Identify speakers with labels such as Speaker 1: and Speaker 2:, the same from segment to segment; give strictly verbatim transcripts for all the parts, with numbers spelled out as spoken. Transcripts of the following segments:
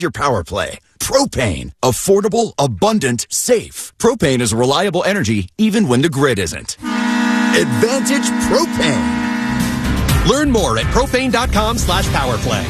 Speaker 1: your power play. Propane. Affordable, abundant, safe. Propane is reliable energy even when the grid isn't. Advantage Propane.
Speaker 2: Learn more at propane.com slash powerplay.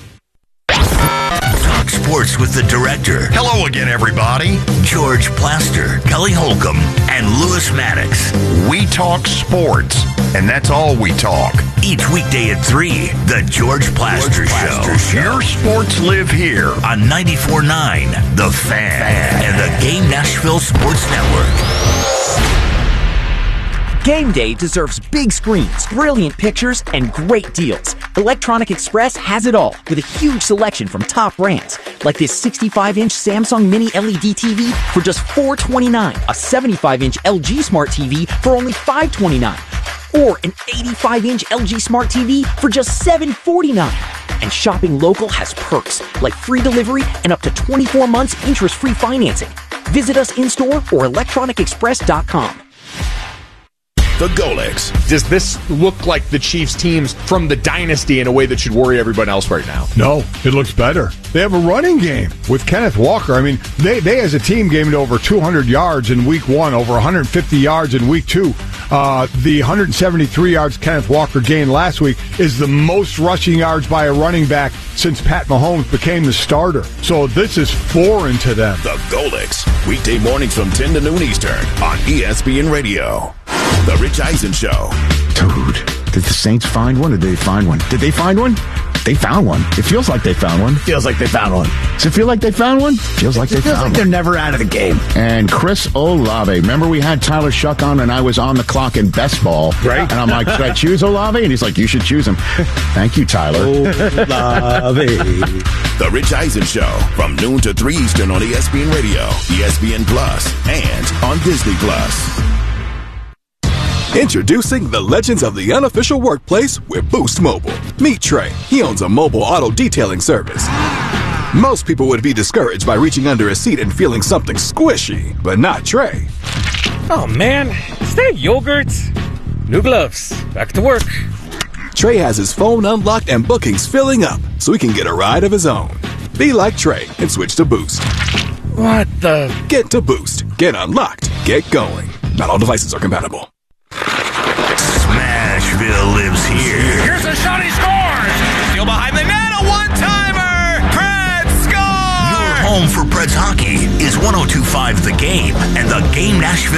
Speaker 3: Talk sports with the director.
Speaker 4: Hello again, everybody.
Speaker 3: George Plaster, Kelly Holcomb, and Lewis Maddox.
Speaker 4: We talk sports, and that's all we talk.
Speaker 3: Each weekday at three, the George Plaster, George Plaster Show.
Speaker 4: Show. Your sports live here
Speaker 3: on ninety-four point nine, The Fan, Fan, and the Game Nashville Sports Network.
Speaker 5: Game day deserves big screens, brilliant pictures, and great deals. Electronic Express has it all with a huge selection from top brands, like this sixty-five inch Samsung Mini L E D T V for just four hundred twenty-nine dollars, a seventy-five inch L G Smart T V for only five hundred twenty-nine dollars, or an eighty-five inch L G Smart T V for just seven hundred forty-nine dollars. And shopping local has perks like free delivery and up to twenty-four months interest-free financing. Visit us in-store or electronic express dot com.
Speaker 6: The Golics. Does this look like the Chiefs teams from the dynasty in a way that should worry everyone else right now?
Speaker 7: No, it looks better. They have a running game with Kenneth Walker. I mean, they, they as a team gained over two hundred yards in week one, over one hundred fifty yards in week two. Uh, the one hundred seventy-three yards Kenneth Walker gained last week is the most rushing yards by a running back since Pat Mahomes became the starter. So this is foreign to them.
Speaker 8: The Golics. Weekday mornings from ten to noon Eastern on E S P N Radio. The Rich Eisen Show.
Speaker 9: Dude, did the Saints find one or did they find one? Did they find one? They found one. It feels like they found one.
Speaker 10: Feels like they found one.
Speaker 9: Does it feel like they found one? Feels like they
Speaker 10: feels
Speaker 9: found
Speaker 10: like
Speaker 9: one.
Speaker 10: They're never out of the game.
Speaker 9: And Chris Olave. Remember we had Tyler Shuck on and I was on the clock in best ball.
Speaker 7: Right.
Speaker 9: And I'm like, should I choose Olave? And he's like, you should choose him. Thank you, Tyler.
Speaker 8: Olave. The Rich Eisen Show from noon to three Eastern on E S P N Radio, E S P N Plus, and on Disney Plus.
Speaker 11: Introducing the legends of the unofficial workplace with Boost Mobile. Meet Trey. He owns a mobile auto detailing service. Most people would be discouraged by reaching under a seat and feeling something squishy, but not Trey.
Speaker 12: Oh man, is that yogurt? New gloves. Back to work.
Speaker 11: Trey has his phone unlocked and bookings filling up, so he can get a ride of his own. Be like Trey and switch to Boost.
Speaker 12: What the?
Speaker 11: Get to Boost. Get unlocked. Get going. Not all devices are compatible.
Speaker 3: Smashville lives here.
Speaker 2: Here's a shot, he scores! Steal behind the net, a one-timer! Preds score!
Speaker 3: Your home for Preds hockey is one oh two point five The Game and the Game Nashville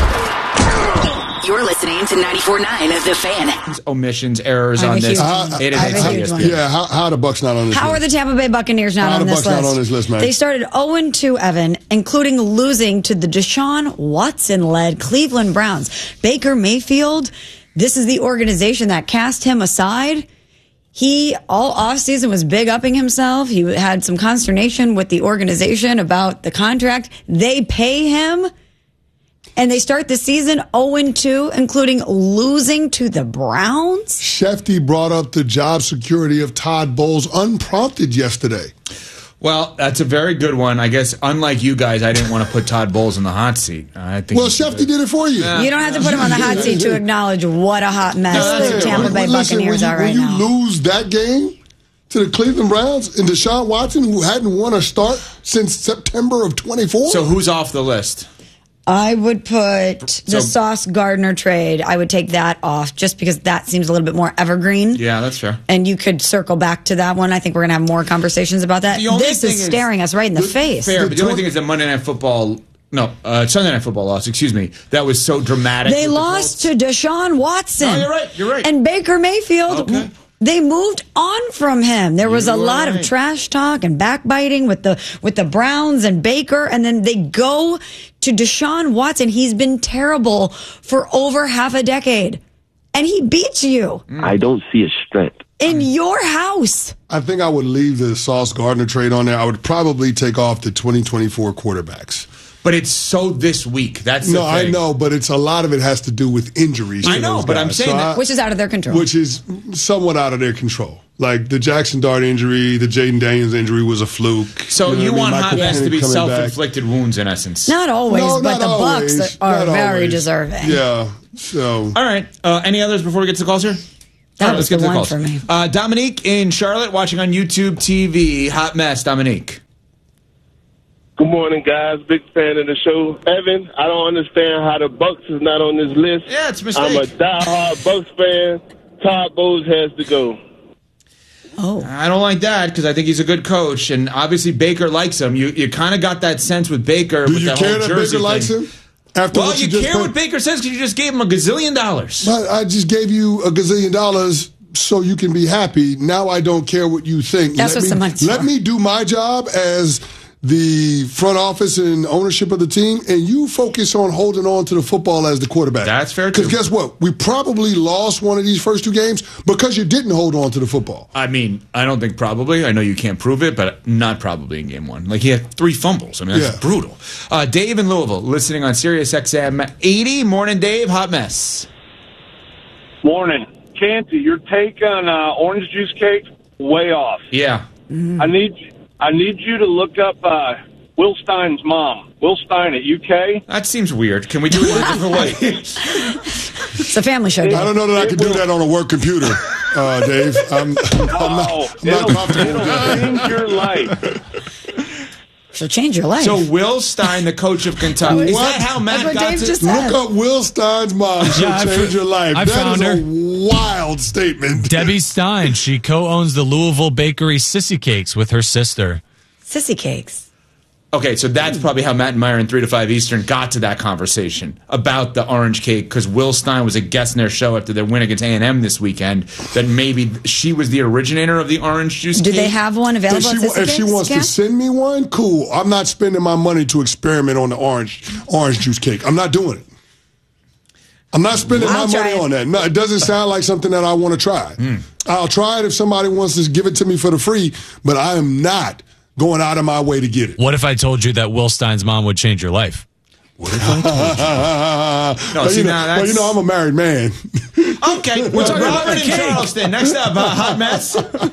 Speaker 3: app.
Speaker 13: You're listening to ninety-four point nine of The Fan.
Speaker 14: Omissions, errors on this.
Speaker 15: Uh,
Speaker 14: it is
Speaker 15: how, yeah, how, how are the Bucks not on this
Speaker 16: How
Speaker 15: list?
Speaker 16: are the Tampa Bay Buccaneers not
Speaker 15: how
Speaker 16: on
Speaker 15: the
Speaker 16: this
Speaker 15: Bucks
Speaker 16: list?
Speaker 15: not on this list, man?
Speaker 16: They started oh and two, Evan, including losing to the Deshaun Watson-led Cleveland Browns. Baker Mayfield, this is the organization that cast him aside. He, all offseason, was big-upping himself. He had some consternation with the organization about the contract. They pay him. And they start the season oh and two, including losing to the Browns?
Speaker 15: Shefty brought up the job security of Todd Bowles unprompted yesterday.
Speaker 14: Well, that's a very good one. I guess, unlike you guys, I didn't want to put Todd Bowles in the hot seat. I think
Speaker 15: well, Shefty did it for you.
Speaker 16: Yeah. You don't have to put him on the hot seat to acknowledge what a hot mess no, the Tampa Bay
Speaker 15: listen,
Speaker 16: Buccaneers
Speaker 15: you,
Speaker 16: are right
Speaker 15: when
Speaker 16: now.
Speaker 15: When you lose that game to the Cleveland Browns and Deshaun Watson, who hadn't won a start since September of twenty-four.
Speaker 14: So who's off the list?
Speaker 16: I would put
Speaker 14: So-
Speaker 16: the Sauce Gardner trade. I would take that off just because that seems a little bit more evergreen.
Speaker 14: Yeah, that's fair.
Speaker 16: And you could circle back to that one. I think we're going to have more conversations about that.
Speaker 14: The only
Speaker 16: This
Speaker 14: thing
Speaker 16: is
Speaker 14: is-
Speaker 16: staring us right in the face.
Speaker 14: Fair, but the only thing is that Monday Night Football, no, uh, Sunday Night Football loss, excuse me, that was so dramatic.
Speaker 16: They
Speaker 14: with the
Speaker 16: lost to Deshaun Watson.
Speaker 14: No, you're right, you're right.
Speaker 16: And Baker Mayfield.
Speaker 14: Okay.
Speaker 16: They moved on from him. There was
Speaker 14: You
Speaker 16: a
Speaker 14: are
Speaker 16: lot
Speaker 14: right.
Speaker 16: of trash talk and backbiting with the with the Browns and Baker, and then they go to Deshaun Watson. He's been terrible for over half a decade, and he beats you
Speaker 17: I don't see his strength.
Speaker 16: in your house.
Speaker 15: I think I would leave the Sauce Gardner trade on there. I would probably take off the twenty twenty-four quarterbacks.
Speaker 14: But it's so this week. That's
Speaker 15: no,
Speaker 14: the
Speaker 15: I
Speaker 14: thing.
Speaker 15: know, but it's a lot of it has to do with injuries.
Speaker 14: I
Speaker 15: to
Speaker 14: know,
Speaker 15: those
Speaker 14: but
Speaker 15: guys.
Speaker 14: I'm saying
Speaker 15: So
Speaker 14: that-
Speaker 15: I-
Speaker 16: Which is out of their control.
Speaker 15: which is somewhat out of their control. Like the Jackson Dart injury, the Jaden Daniels injury was a fluke.
Speaker 14: So
Speaker 15: know
Speaker 14: you,
Speaker 15: what I mean?
Speaker 14: want
Speaker 15: Michael
Speaker 14: hot mess to
Speaker 15: Penix
Speaker 14: be
Speaker 15: coming back.
Speaker 14: self-inflicted wounds, in essence.
Speaker 16: Not always,
Speaker 15: No,
Speaker 16: but
Speaker 15: not
Speaker 16: the
Speaker 15: always.
Speaker 16: Bucks are
Speaker 15: Not
Speaker 16: very
Speaker 15: always.
Speaker 16: deserving.
Speaker 15: Yeah. So
Speaker 14: All right. Uh, any others before we get to the calls here?
Speaker 16: That
Speaker 14: All right,
Speaker 16: was
Speaker 14: let's get
Speaker 16: the
Speaker 14: to the
Speaker 16: one
Speaker 14: calls.
Speaker 16: for me.
Speaker 14: Uh, Dominique in Charlotte, watching on YouTube T V. Hot mess, Dominique.
Speaker 10: Good morning, guys. Big fan of the show. Evan, I don't understand how the Bucks is not on this list.
Speaker 14: Yeah, it's a mistake.
Speaker 10: I'm a diehard Bucks fan. Todd Bowles has to go.
Speaker 16: Oh,
Speaker 14: I don't like that because I think he's a good coach, and obviously Baker likes him. You you kind of got that sense with Baker.
Speaker 15: Do
Speaker 14: with
Speaker 15: you
Speaker 14: that
Speaker 15: care
Speaker 14: whole
Speaker 15: that
Speaker 14: Jersey
Speaker 15: Baker likes
Speaker 14: thing.
Speaker 15: him? After
Speaker 14: Well,
Speaker 15: what
Speaker 14: you,
Speaker 15: you just
Speaker 14: care
Speaker 15: put-
Speaker 14: what Baker says because you just gave him a gazillion dollars.
Speaker 15: But I just gave you a gazillion dollars so you can be happy. Now I don't care what you think.
Speaker 16: That's
Speaker 15: let
Speaker 16: what
Speaker 15: me,
Speaker 16: somebody's
Speaker 15: Let
Speaker 16: for.
Speaker 15: me do my job as the front office and ownership of the team, and you focus on holding on to the football as the quarterback.
Speaker 14: That's fair, too.
Speaker 15: Because guess what? We probably lost one of these first two games because you didn't hold on to the football.
Speaker 14: I mean, I don't think probably. I know you can't prove it, but not probably in game one. Like, he had three fumbles. I mean, that's
Speaker 15: Yeah.
Speaker 14: brutal. Uh, Dave in Louisville, listening on Sirius X M eighty. Morning, Dave. Hot mess.
Speaker 17: Morning. Canty, your take on uh, orange juice cake, way off.
Speaker 14: Yeah.
Speaker 17: I need I need you to look up uh, Will Stein's mom. Will Stein at U K.
Speaker 14: That seems weird. Can we do it in a different way?
Speaker 16: It's a family show.
Speaker 15: I
Speaker 16: Dave.
Speaker 15: don't know that I can do that on a work computer, uh, Dave. I'm, I'm not, I'm not
Speaker 17: it'll,
Speaker 15: comfortable with
Speaker 17: it'll
Speaker 15: that.
Speaker 17: change your life.
Speaker 16: She'll change your life.
Speaker 14: So Will Stein, the coach of Kentucky. Is
Speaker 15: What?
Speaker 14: that how Matt
Speaker 16: That's what
Speaker 14: got
Speaker 16: Dave
Speaker 14: to
Speaker 16: just
Speaker 15: Look
Speaker 16: said.
Speaker 15: up Will Stein's mom. She'll
Speaker 18: Yeah, I
Speaker 15: change
Speaker 18: fo-
Speaker 15: your life.
Speaker 18: I
Speaker 15: That
Speaker 18: found
Speaker 15: is
Speaker 18: her.
Speaker 15: a wild statement.
Speaker 18: Debbie Stein. She co-owns the Louisville Bakery Sissy Cakes with her sister.
Speaker 16: Sissy cakes.
Speaker 14: Okay, so that's probably how Matt and Meyer in three to five Eastern got to that conversation about the orange cake, because Will Stein was a guest in their show after their win against A and M this weekend, that maybe she was the originator of the orange juice
Speaker 16: Do
Speaker 14: cake.
Speaker 16: they have one
Speaker 15: If
Speaker 16: available?
Speaker 15: she,
Speaker 16: at
Speaker 15: wa-
Speaker 16: Sissy
Speaker 15: if she
Speaker 16: Cakes,
Speaker 15: wants
Speaker 16: Kat?
Speaker 15: to send me one, cool. I'm not spending my money to experiment on the orange orange juice cake. I'm not doing it. I'm not spending
Speaker 16: I'll
Speaker 15: my
Speaker 16: try
Speaker 15: money
Speaker 16: it.
Speaker 15: on that. No, it doesn't sound like something that I want to try. I'll try it if somebody wants to give it to me for the free, but I am not going out of my way to get it.
Speaker 18: What if I told you that Will Stein's mom would change your life?
Speaker 14: What if I told you? No,
Speaker 15: well,
Speaker 14: see,
Speaker 15: you know,
Speaker 14: now
Speaker 15: well,
Speaker 14: that's-
Speaker 15: you know, I'm a married man.
Speaker 14: Okay, we're talking about Robert in Charleston. Next up, uh, hot mess.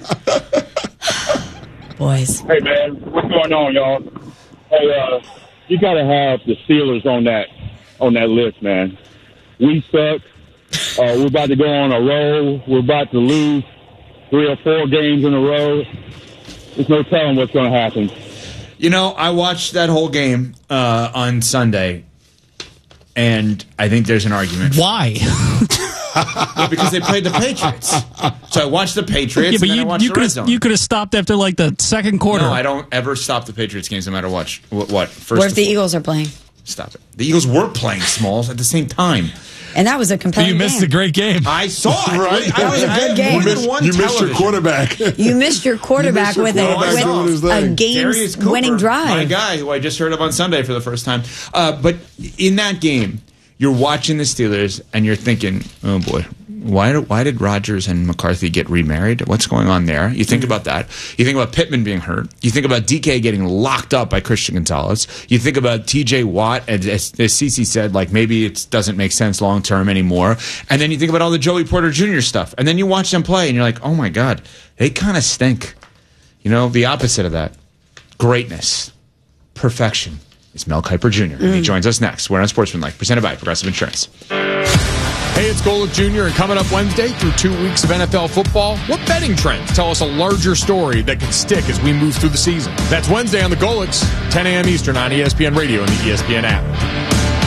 Speaker 16: Boys.
Speaker 19: Hey, man, what's going on, y'all? Hey, uh, you got to have the Steelers on that on that list, man. We suck. Uh, we're about to go on a roll. We're about to lose three or four games in a row. There's no telling what's going to happen.
Speaker 14: You know, I watched that whole game uh, on Sunday, and I think there's an argument.
Speaker 18: Why?
Speaker 14: Well, because they played the Patriots. So I watched the Patriots,
Speaker 20: Yeah, but
Speaker 14: and then I
Speaker 20: you,
Speaker 14: watched
Speaker 20: you
Speaker 14: the
Speaker 20: could
Speaker 14: Red
Speaker 20: have
Speaker 14: Zone.
Speaker 20: you could have stopped after like the second quarter.
Speaker 14: No, I don't ever stop the Patriots games no matter what. What? what first
Speaker 16: What if
Speaker 14: to
Speaker 16: the
Speaker 14: fourth.
Speaker 16: Eagles are playing?
Speaker 14: Stop it. The Eagles were playing Smalls at the same time.
Speaker 16: And that was a compelling
Speaker 18: You missed
Speaker 16: game.
Speaker 18: a great game.
Speaker 14: I saw it.
Speaker 15: Right.
Speaker 14: I,
Speaker 16: That was a
Speaker 14: I
Speaker 16: good
Speaker 14: had
Speaker 16: game.
Speaker 14: more
Speaker 15: You
Speaker 14: than
Speaker 15: missed,
Speaker 14: one
Speaker 15: you missed your
Speaker 14: television.
Speaker 15: quarterback.
Speaker 16: You missed your quarterback
Speaker 15: your
Speaker 16: with
Speaker 15: quarterback
Speaker 16: a,
Speaker 15: doing his
Speaker 16: with a
Speaker 15: thing.
Speaker 14: Darius Cooper,
Speaker 16: game-winning drive.
Speaker 14: my guy, who I just heard of on Sunday for the first time. Uh, but in that game, you're watching the Steelers and you're thinking, "Oh boy, why did why did Rodgers and McCarthy get remarried? What's going on there?" You think about that. You think about Pittman being hurt. You think about D K getting locked up by Christian Gonzalez. You think about T J Watt, and as, as Cece said, like maybe it doesn't make sense long term anymore. And then you think about all the Joey Porter Junior stuff, and then you watch them play, and you're like, "Oh my God, they kind of stink." You know, the opposite of that, greatness, perfection. It's Mel Kiper Junior And he joins us next. We're on Sportsmanlike, presented by Progressive Insurance.
Speaker 6: Hey, it's Golick Junior, and coming up Wednesday through two weeks of N F L football, what betting trends tell us a larger story that can stick as we move through the season? That's Wednesday on the Golicks, ten a.m. Eastern on E S P N Radio and the E S P N app.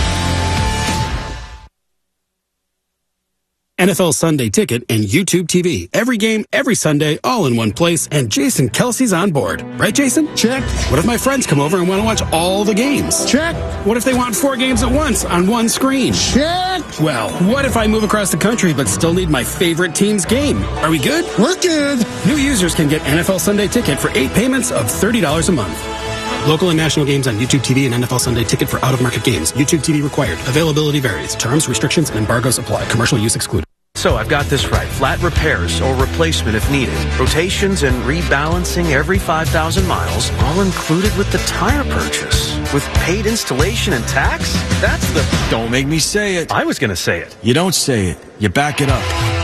Speaker 21: N F L Sunday Ticket and YouTube T V. Every game, every Sunday, all in one place, and Jason Kelsey's on board. Right, Jason?
Speaker 15: Check.
Speaker 21: What if my friends come over and want to watch all the games?
Speaker 15: Check.
Speaker 21: What if they want four games at once on one screen?
Speaker 15: Check.
Speaker 21: Well, what if I move across the country but still need my favorite team's game? Are we good?
Speaker 15: We're good.
Speaker 21: New users can get N F L Sunday Ticket for eight payments of thirty dollars a month. Local and national games on YouTube T V and N F L Sunday Ticket for out-of-market games. YouTube T V required. Availability varies. Terms, restrictions, and embargoes apply. Commercial use excluded.
Speaker 22: So I've got this right. Flat repairs or replacement if needed. Rotations and rebalancing every five thousand miles, all included with the tire purchase. With paid installation and tax? That's the...
Speaker 23: Don't make me say it.
Speaker 22: I was going to say it.
Speaker 23: You don't say it. You back it up.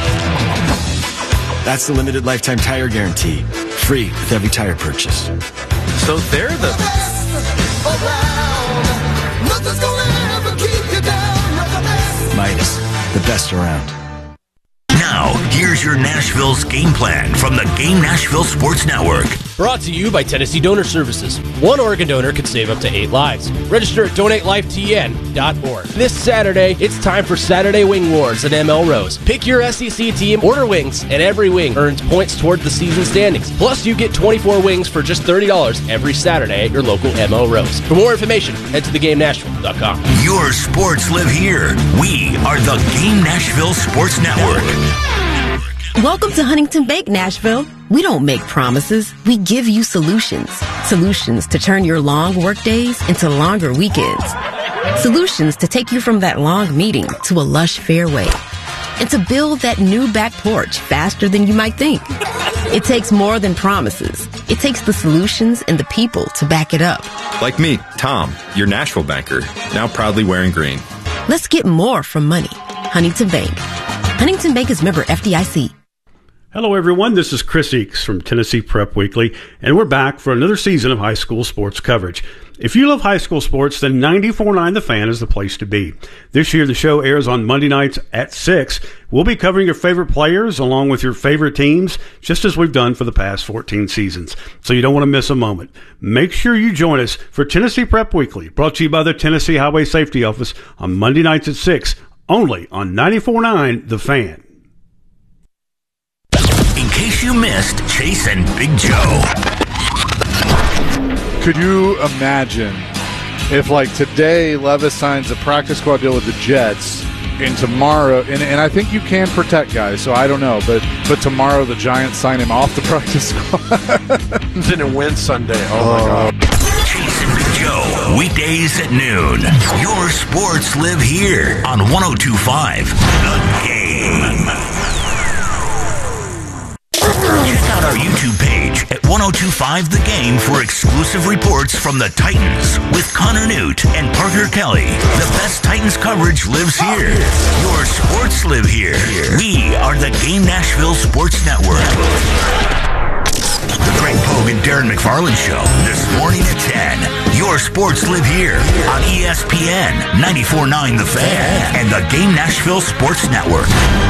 Speaker 23: That's the limited lifetime tire guarantee. Free with every tire purchase.
Speaker 22: So they're the...
Speaker 23: Midas, the best around.
Speaker 3: Now, here's your Nashville's game plan from the Game Nashville Sports Network.
Speaker 1: Brought to you by Tennessee Donor Services. One organ donor could save up to eight lives. Register at donate life t n dot org. This Saturday, it's time for Saturday Wing Wars at M L Rose. Pick your S E C team, order wings, and every wing earns points toward the season standings. Plus, you get twenty-four wings for just thirty dollars every Saturday at your local M L Rose. For more information, head to the game nashville dot com.
Speaker 3: Your sports live here. We are the Game Nashville Sports Network.
Speaker 4: Welcome to Huntington Bank, Nashville. We don't make promises. We give you solutions. Solutions to turn your long work days into longer weekends. Solutions to take you from that long meeting to a lush fairway. And to build that new back porch faster than you might think. It takes more than promises. It takes the solutions and the people to back it up.
Speaker 5: Like me, Tom, your Nashville banker, now proudly wearing green.
Speaker 4: Let's get more from money. Huntington Bank. Huntington Bank is member F D I C.
Speaker 24: Hello, everyone. This is Chris Eakes from Tennessee Prep Weekly, and we're back for another season of high school sports coverage. If you love high school sports, then ninety-four point nine The Fan is the place to be. This year, the show airs on Monday nights at six. We'll be covering your favorite players along with your favorite teams, just as we've done for the past fourteen seasons. So you don't want to miss a moment. Make sure you join us for Tennessee Prep Weekly, brought to you by the Tennessee Highway Safety Office on Monday nights at six, only on ninety-four point nine The Fan.
Speaker 3: In case you missed Chase and Big Joe.
Speaker 25: Could you imagine if, like, today Levis signs a practice squad deal with the Jets, and tomorrow, and, and I think you can protect guys, so I don't know, but but tomorrow the Giants sign him off the practice squad.
Speaker 26: Didn't win Sunday. Oh, my God.
Speaker 3: Chase and Big Joe, weekdays at noon. Your sports live here on one oh two point five The Game. Check out our YouTube page at one oh two point five The Game for exclusive reports from the Titans with Connor Newt and Parker Kelly. The best Titans coverage lives here. Your sports live here. We are the Game Nashville Sports Network. The Greg Pogue and Darren McFarland Show this morning at ten. Your sports live here on E S P N ninety-four point nine The Fan and the Game Nashville Sports Network.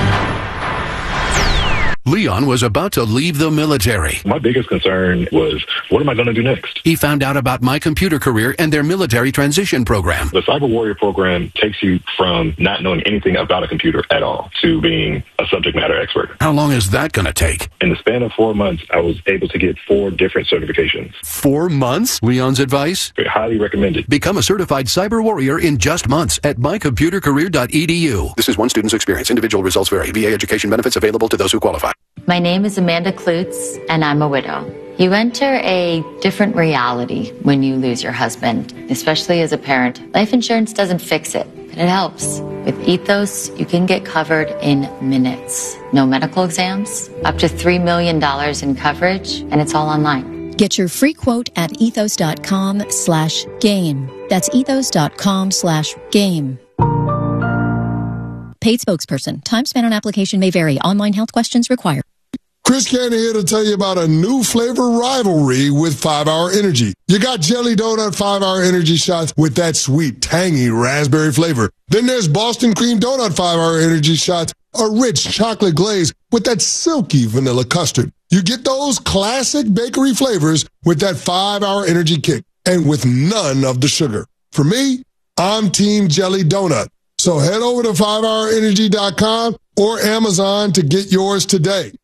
Speaker 27: Leon was about to leave the military.
Speaker 28: My biggest concern was, what am I going to do next?
Speaker 27: He found out about My Computer Career and their military transition program.
Speaker 28: The Cyber Warrior program takes you from not knowing anything about a computer at all to being a subject matter expert.
Speaker 27: How long is that going to take?
Speaker 28: In the span of four months, I was able to get four different certifications.
Speaker 27: Four months? Leon's advice?
Speaker 28: Highly recommended.
Speaker 27: Become a certified Cyber Warrior in just months at my computer career dot e d u. This is one student's experience. Individual results vary. V A education benefits available to those who qualify.
Speaker 29: My name is Amanda Klutz, and I'm a widow. You enter a different reality when you lose your husband, especially as a parent. Life insurance doesn't fix it, but it helps. With Ethos, you can get covered in minutes. No medical exams, up to three million dollars in coverage, and it's all online.
Speaker 30: Get your free quote at ethos.com slash game. That's ethos.com slash game. Paid spokesperson. Time spent on application may vary. Online health questions required.
Speaker 15: Chris Cannon here to tell you about a new flavor rivalry with five hour Energy. You got Jelly Donut five hour Energy shots with that sweet, tangy raspberry flavor. Then there's Boston Cream Donut five hour Energy shots, a rich chocolate glaze with that silky vanilla custard. You get those classic bakery flavors with that five hour Energy kick and with none of the sugar. For me, I'm Team Jelly Donut. So head over to five hour energy dot com or Amazon to get yours today.